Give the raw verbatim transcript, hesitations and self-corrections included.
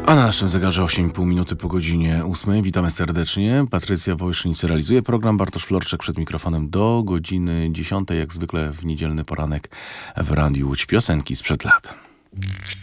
A na naszym zegarze osiem i pół minuty po godzinie ósmej. Witamy serdecznie. Patrycja Wojszyńc realizuje program. Bartosz Florczak przed mikrofonem do godziny dziesiątej, jak zwykle w niedzielny poranek w Radiu Łódź. Piosenki sprzed lat.